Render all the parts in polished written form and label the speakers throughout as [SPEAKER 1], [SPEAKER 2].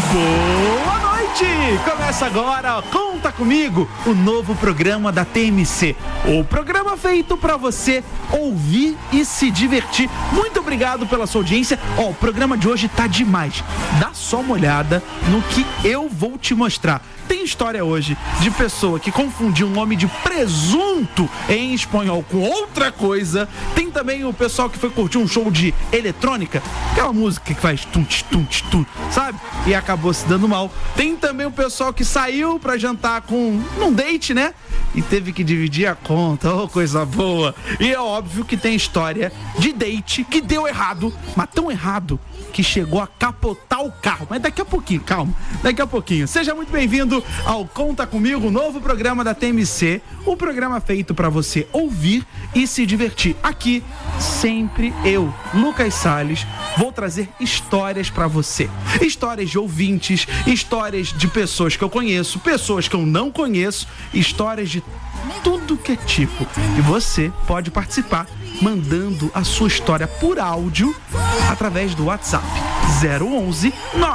[SPEAKER 1] Boa noite! Começa agora, Conta Comigo, o novo programa da TMC. O programa feito pra você ouvir e se divertir. Muito obrigado pela sua audiência. O programa de hoje tá demais. Dá só uma olhada no que eu vou te mostrar. Tem história hoje de pessoa que confundiu o nome de presunto em espanhol com outra coisa. Tem também o pessoal que foi curtir um show de eletrônica, aquela música que faz tum, sabe? E acabou se dando mal. Tem também o pessoal que saiu pra jantar num date, né? E teve que dividir a conta. Oh, coisa boa. E é óbvio que tem história de date que deu errado, mas tão errado que chegou a capotar o carro. Mas daqui a pouquinho, calma, daqui a pouquinho. Seja muito bem-vindo ao Conta Comigo, o novo programa da TMC, um programa feito pra você ouvir e se divertir. Aqui, sempre eu, Lucas Salles, vou trazer histórias pra você. Histórias de ouvintes, histórias de pessoas que eu conheço, pessoas que eu não conheço, histórias de tudo que é tipo. E você pode participar mandando a sua história por áudio através do WhatsApp 011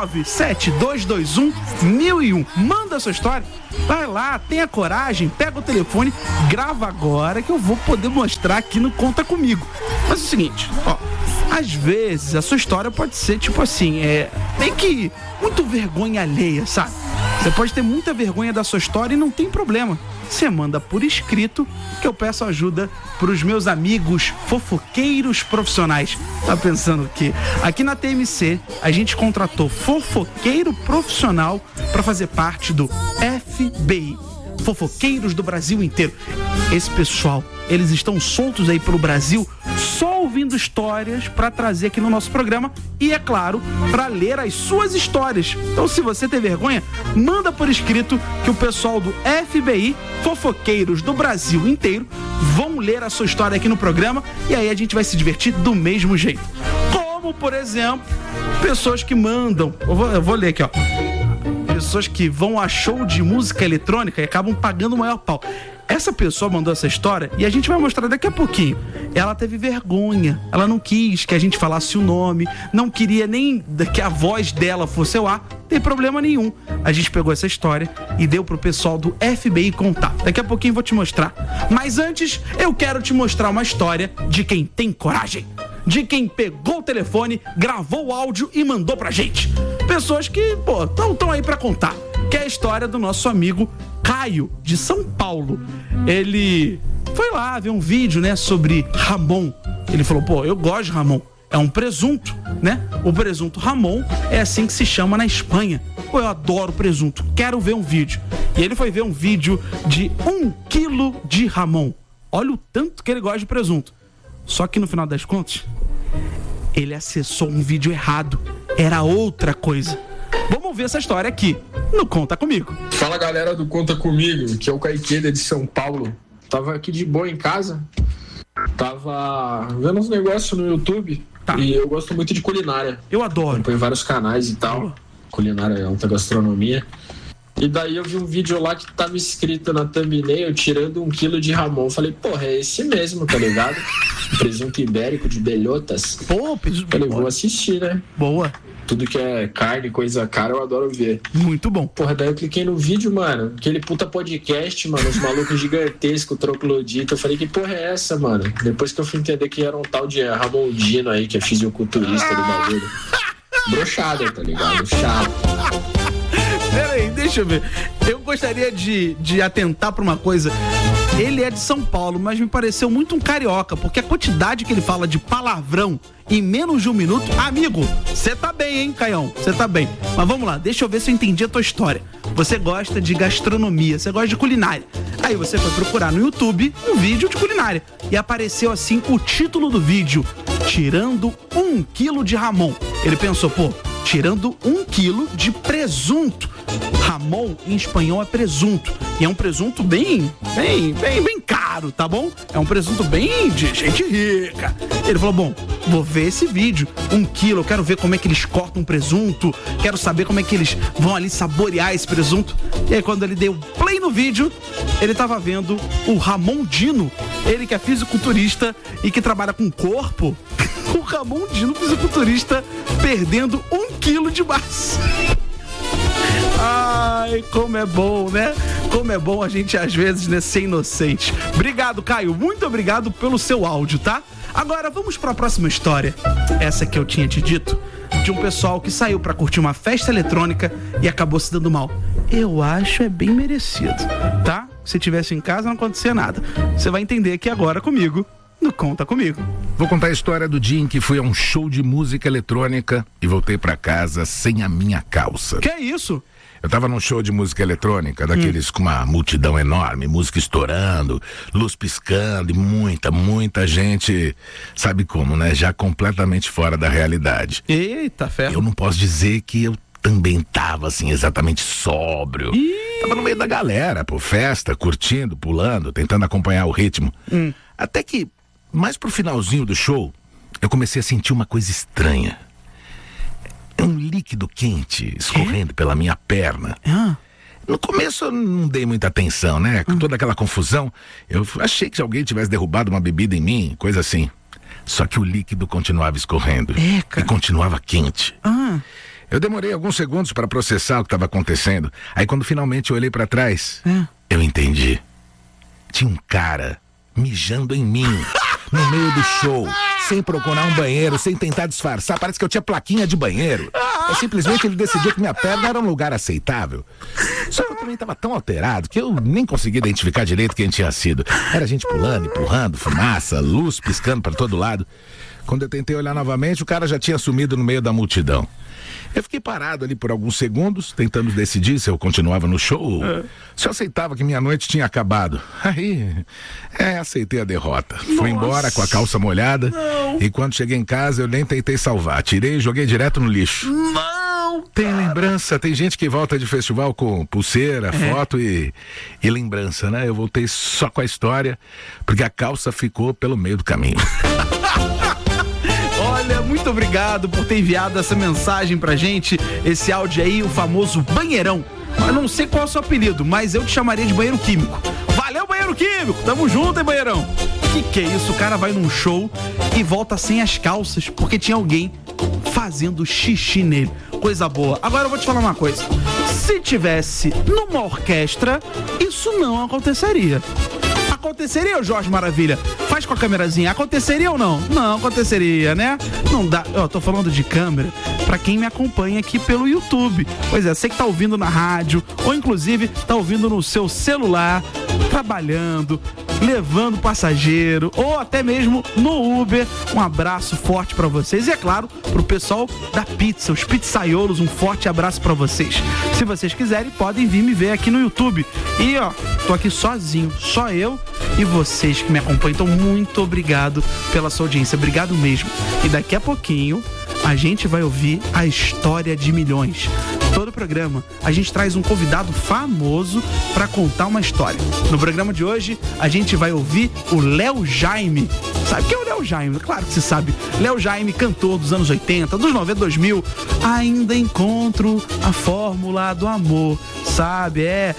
[SPEAKER 1] 97221 1001. Manda a sua história, vai lá, tenha coragem, pega o telefone, grava agora que eu vou poder mostrar aqui no Conta Comigo. Mas é o seguinte, ó, às vezes a sua história pode ser tipo assim, meio que muito vergonha alheia, sabe? Você pode ter muita vergonha da sua história e não tem problema. Você manda por escrito que eu peço ajuda pros meus amigos fofoqueiros profissionais. Tá pensando o quê? Aqui na TMC, a gente contratou fofoqueiro profissional para fazer parte do FBI. Fofoqueiros do Brasil inteiro. Esse pessoal, eles estão soltos aí pelo Brasil, só ouvindo histórias para trazer aqui no nosso programa e, é claro, para ler as suas histórias. Então, se você tem vergonha, manda por escrito que o pessoal do FBI, fofoqueiros do Brasil inteiro, vão ler a sua história aqui no programa e aí a gente vai se divertir do mesmo jeito. Como, por exemplo, pessoas que mandam... Eu vou ler aqui, ó. Pessoas que vão a show de música eletrônica e acabam pagando o maior pau. Essa pessoa mandou essa história e a gente vai mostrar daqui a pouquinho. Ela teve vergonha, ela não quis que a gente falasse o nome, não queria nem que a voz dela fosse ao ar, não tem problema nenhum. A gente pegou essa história e deu pro pessoal do FBI contar. Daqui a pouquinho eu vou te mostrar. Mas antes, eu quero te mostrar uma história de quem tem coragem. De quem pegou o telefone, gravou o áudio e mandou pra gente. Pessoas que, estão aí pra contar. Que é a história do nosso amigo Caio, de São Paulo. Ele foi lá ver um vídeo, né, sobre Ramon. Ele falou, eu gosto de Ramon. É um presunto, né? O presunto Ramon é assim que se chama na Espanha. Eu adoro presunto, quero ver um vídeo. E ele foi ver um vídeo de 1 quilo de Ramon. Olha o tanto que ele gosta de presunto. Só que no final das contas, ele acessou um vídeo errado. Era outra coisa. Vamos ver essa história aqui no Conta Comigo.
[SPEAKER 2] Fala, galera do Conta Comigo, que é o Caiqueda de São Paulo. Tava aqui de boa em casa. Tava vendo uns negócios no YouTube. Tá. E eu gosto muito de culinária.
[SPEAKER 1] Eu adoro.
[SPEAKER 2] Acompanho vários canais e tal. Culinária, alta gastronomia. E daí eu vi um vídeo lá que tava escrito na thumbnail, tirando 1 quilo de Ramon. Falei, é esse mesmo, tá ligado? Presunto ibérico de belhotas. Falei, vou assistir, né?
[SPEAKER 1] Boa.
[SPEAKER 2] Tudo que é carne, coisa cara, eu adoro ver.
[SPEAKER 1] Muito bom.
[SPEAKER 2] Daí eu cliquei no vídeo, mano. Aquele puta podcast, mano. Os malucos gigantescos, troglodita. Eu falei, que porra é essa, mano? Depois que eu fui entender que era um tal de Ramondino aí, que é fisiculturista do bagulho. Broxada, tá ligado? Chato.
[SPEAKER 1] Peraí, deixa eu ver. Eu gostaria de atentar pra uma coisa. Ele é de São Paulo, mas me pareceu muito um carioca, porque a quantidade que ele fala de palavrão em menos de 1 minuto... Amigo, você tá bem, hein, Caião? Você tá bem. Mas vamos lá, deixa eu ver se eu entendi a tua história. Você gosta de gastronomia, você gosta de culinária. Aí você foi procurar no YouTube um vídeo de culinária. E apareceu assim o título do vídeo: tirando 1 quilo de Ramon. Ele pensou, tirando 1 quilo de presunto. Ramon em espanhol é presunto. E é um presunto bem caro, tá bom? É um presunto bem de gente rica. Ele falou, vou ver esse vídeo. 1 quilo, eu quero ver como é que eles cortam um presunto. Quero saber como é que eles vão ali saborear esse presunto. E aí quando ele deu play no vídeo, ele tava vendo o Ramondino. Ele que é fisiculturista e que trabalha com corpo. O Ramondino, fisiculturista, perdendo 1 quilo de massa. Ai, como é bom, né? Como é bom a gente, às vezes, né, ser inocente. Obrigado, Caio. Muito obrigado pelo seu áudio, tá? Agora, vamos para a próxima história. Essa que eu tinha te dito, de um pessoal que saiu para curtir uma festa eletrônica e acabou se dando mal. Eu acho é bem merecido, tá? Se tivesse em casa, não acontecia nada. Você vai entender aqui agora comigo, no Conta Comigo.
[SPEAKER 3] Vou contar a história do dia em que fui a um show de música eletrônica e voltei para casa sem a minha calça.
[SPEAKER 1] Que é isso?
[SPEAKER 3] Eu tava num show de música eletrônica, daqueles com uma multidão enorme, música estourando, luz piscando e muita gente, sabe como, né? Já completamente fora da realidade.
[SPEAKER 1] Eita, ferro.
[SPEAKER 3] Eu não posso dizer que eu também tava, assim, exatamente sóbrio. Tava no meio da galera, pô, festa, curtindo, pulando, tentando acompanhar o ritmo. Até que, mais pro finalzinho do show, eu comecei a sentir uma coisa estranha. Um líquido quente escorrendo pela minha perna. No começo eu não dei muita atenção, né? Com toda aquela confusão, eu achei que alguém tivesse derrubado uma bebida em mim, coisa assim. Só que o líquido continuava escorrendo e continuava quente. Eu demorei alguns segundos para processar o que estava acontecendo. Aí quando finalmente eu olhei para trás, eu entendi. Tinha um cara mijando em mim no meio do show, sem procurar um banheiro, sem tentar disfarçar. Parece que eu tinha plaquinha de banheiro. Simplesmente ele decidiu que minha perna era um lugar aceitável. Só que eu também estava tão alterado que eu nem consegui identificar direito quem tinha sido. Era gente pulando, empurrando, fumaça, luz piscando para todo lado. Quando eu tentei olhar novamente, o cara já tinha sumido no meio da multidão. Eu fiquei parado ali por alguns segundos, tentando decidir se eu continuava no show, se eu aceitava que minha noite tinha acabado. Aí, aceitei a derrota. Fui embora com a calça molhada. E quando cheguei em casa, eu nem tentei salvar. Tirei e joguei direto no lixo. Tem lembrança, tem gente que volta de festival com pulseira, foto e lembrança, né? Eu voltei só com a história, porque a calça ficou pelo meio do caminho.
[SPEAKER 1] Olha, muito obrigado por ter enviado essa mensagem pra gente, esse áudio aí, o famoso banheirão. Eu não sei qual é o seu apelido, mas eu te chamaria de banheiro químico. Valeu, banheiro químico! Tamo junto, hein, banheirão? Que é isso? O cara vai num show e volta sem as calças porque tinha alguém fazendo xixi nele. Coisa boa. Agora eu vou te falar uma coisa. Se tivesse numa orquestra, isso não aconteceria. Aconteceria, Jorge Maravilha? Faz com a câmerazinha. Aconteceria ou não? Não aconteceria, né? Não dá. Eu tô falando de câmera pra quem me acompanha aqui pelo YouTube. Pois é, você que tá ouvindo na rádio ou inclusive tá ouvindo no seu celular, trabalhando, levando passageiro ou até mesmo no Uber. Um abraço forte pra vocês e é claro, pro pessoal da pizza, os pizzaiolos, um forte abraço pra vocês. Se vocês quiserem, podem vir me ver aqui no YouTube. E ó, tô aqui sozinho, só eu e vocês que me acompanham. Então, muito obrigado pela sua audiência, obrigado mesmo. E daqui a pouquinho a gente vai ouvir a história de milhões. Todo programa a gente traz um convidado famoso para contar uma história. No programa de hoje a gente vai ouvir o Léo Jaime. Sabe quem é o Léo Jaime? Claro que você sabe. Léo Jaime, cantor dos anos 80, dos 90, 2000. Ainda encontro a fórmula do amor, sabe?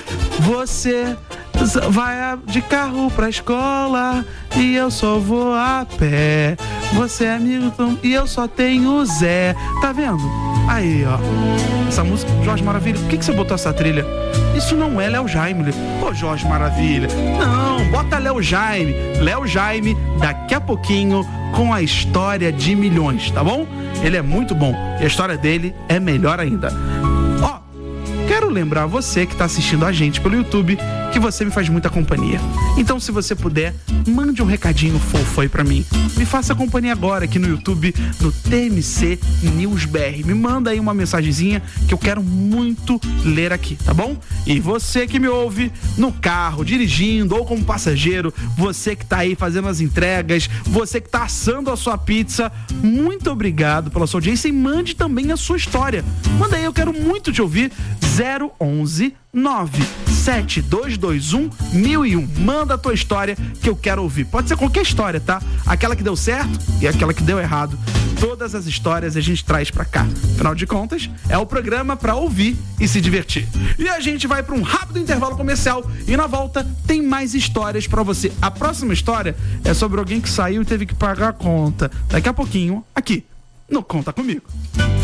[SPEAKER 1] Você vai de carro pra escola e eu só vou a pé. Você é Milton e eu só tenho Zé. Tá vendo? Aí, ó. Essa música, Jorge Maravilha, por que você botou essa trilha? Isso não é Léo Jaime. Pô, Jorge Maravilha. Não, bota Léo Jaime. Léo Jaime, daqui a pouquinho, com a história de milhões, tá bom? Ele é muito bom e a história dele é melhor ainda. Ó, quero lembrar você que tá assistindo a gente pelo YouTube que você me faz muita companhia. Então, se você puder, mande um recadinho fofo aí pra mim. Me faça companhia agora aqui no YouTube, no TMC News BR. Me manda aí uma mensagenzinha que eu quero muito ler aqui, tá bom? E você que me ouve no carro, dirigindo ou como passageiro, você que tá aí fazendo as entregas, você que tá assando a sua pizza, muito obrigado pela sua audiência e mande também a sua história. Manda aí, eu quero muito te ouvir. 011 97221 1001. Manda a tua história que eu quero ouvir. Pode ser qualquer história, tá? Aquela que deu certo e aquela que deu errado. Todas as histórias a gente traz pra cá. Afinal de contas, é o programa pra ouvir e se divertir. E a gente vai pra um rápido intervalo comercial e na volta tem mais histórias pra você. A próxima história é sobre alguém que saiu e teve que pagar a conta. Daqui a pouquinho, aqui no Conta Comigo.